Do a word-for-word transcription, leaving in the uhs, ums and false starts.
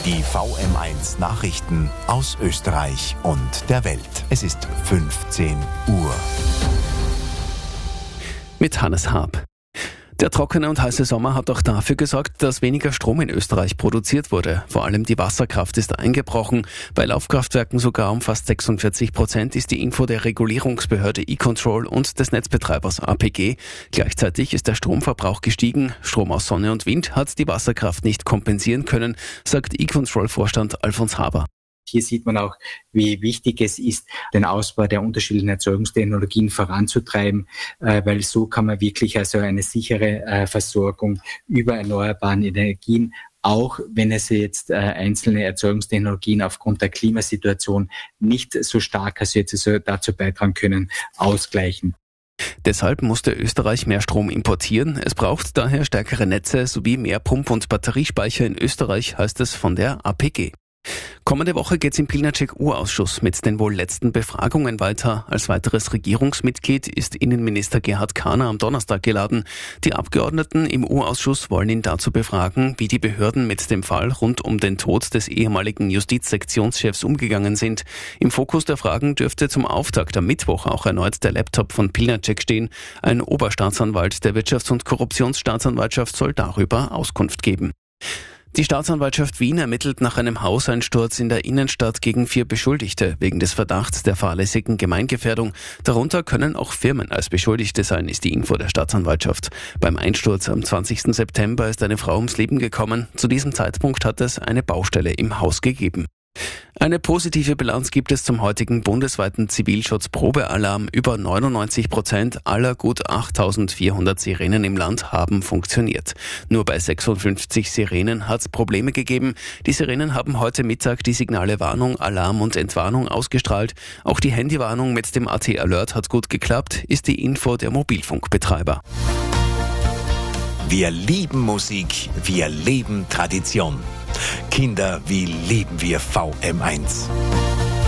Die V M eins Nachrichten aus Österreich und der Welt. Es ist fünfzehn Uhr. Mit Hannes Haab. Der trockene und heiße Sommer hat auch dafür gesorgt, dass weniger Strom in Österreich produziert wurde. Vor allem die Wasserkraft ist eingebrochen. Bei Laufkraftwerken sogar um fast sechsundvierzig Prozent ist die Info der Regulierungsbehörde E-Control und des Netzbetreibers A P G. Gleichzeitig ist der Stromverbrauch gestiegen. Strom aus Sonne und Wind hat die Wasserkraft nicht kompensieren können, sagt E-Control-Vorstand Alfons Haber. Hier sieht man auch, wie wichtig es ist, den Ausbau der unterschiedlichen Erzeugungstechnologien voranzutreiben, weil so kann man wirklich also eine sichere Versorgung über erneuerbaren Energien, auch wenn es jetzt einzelne Erzeugungstechnologien aufgrund der Klimasituation nicht so stark also jetzt also dazu beitragen können, ausgleichen. Deshalb musste Österreich mehr Strom importieren. Es braucht daher stärkere Netze sowie mehr Pump- und Batteriespeicher in Österreich, heißt es von der A P G. Kommende Woche geht's im Pilnacek-U-Ausschuss mit den wohl letzten Befragungen weiter. Als weiteres Regierungsmitglied ist Innenminister Gerhard Kahner am Donnerstag geladen. Die Abgeordneten im U-Ausschuss wollen ihn dazu befragen, wie die Behörden mit dem Fall rund um den Tod des ehemaligen Justizsektionschefs umgegangen sind. Im Fokus der Fragen dürfte zum Auftakt am Mittwoch auch erneut der Laptop von Pilnacek stehen. Ein Oberstaatsanwalt der Wirtschafts- und Korruptionsstaatsanwaltschaft soll darüber Auskunft geben. Die Staatsanwaltschaft Wien ermittelt nach einem Hauseinsturz in der Innenstadt gegen vier Beschuldigte wegen des Verdachts der fahrlässigen Gemeingefährdung. Darunter können auch Firmen als Beschuldigte sein, ist die Info der Staatsanwaltschaft. Beim Einsturz am zwanzigsten September ist eine Frau ums Leben gekommen. Zu diesem Zeitpunkt hat es eine Baustelle im Haus gegeben. Eine positive Bilanz gibt es zum heutigen bundesweiten Zivilschutz-Probealarm. Über neunundneunzig Prozent aller gut achttausendvierhundert Sirenen im Land haben funktioniert. Nur bei sechsundfünfzig Sirenen hat es Probleme gegeben. Die Sirenen haben heute Mittag die Signale Warnung, Alarm und Entwarnung ausgestrahlt. Auch die Handywarnung mit dem A T Alert hat gut geklappt, ist die Info der Mobilfunkbetreiber. Wir lieben Musik, wir leben Tradition. Kinder, wie lieben wir V M eins.